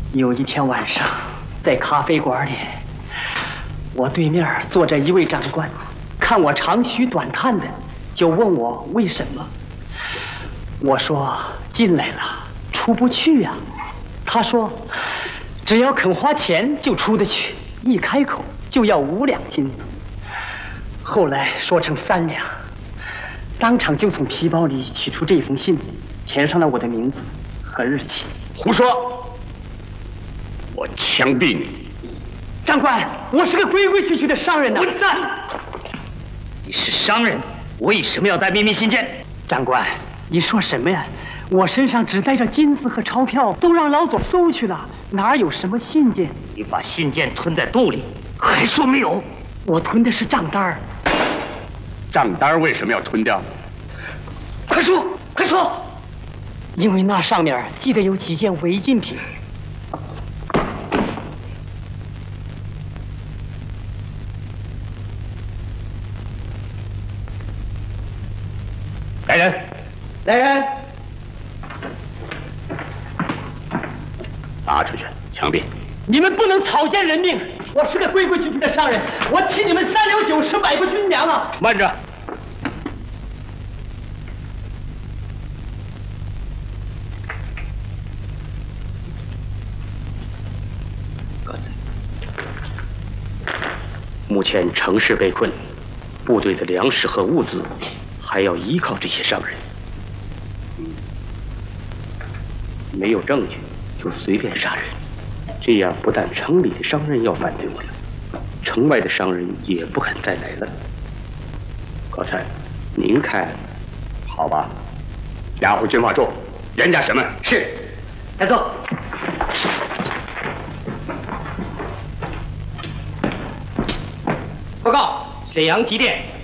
有一天晚上，在咖啡馆里，我对面坐着一位长官，看我长吁短叹的，就问我为什么。我说进来了，出不去呀。他说，只要肯花钱就出得去，一开口就要5两金子。后来说成3两，当场就从皮包里取出这封信，填上了我的名字和日期。 胡说！我枪毙你！ 长官，我是个规规矩矩的商人呐。 混蛋！你是商人，为什么要带秘密信件？ 长官，你说什么呀？我身上只带着金子和钞票，都让老总搜去了，哪有什么信件？ 你把信件吞在肚里，还说没有？ 我吞的是账单儿。 账单为什么要吞掉？ 快说，快说！因为那上面记得有几件违禁品。 来人！ 来人！ 拉出去，枪毙！ 你们不能草菅人命！我是个规规矩矩的商人，我请你们3流90买个军粮啊！ 慢着！ 刚才，目前城市被困，部队的粮食和物资还要依靠这些商人。没有证据就随便杀人，这样不但城里的商人要反对我了，城外的商人也不肯再来了。高才，您看好吧？ 押回军法处，严加审问。 是，带走。 报告，沈阳急电，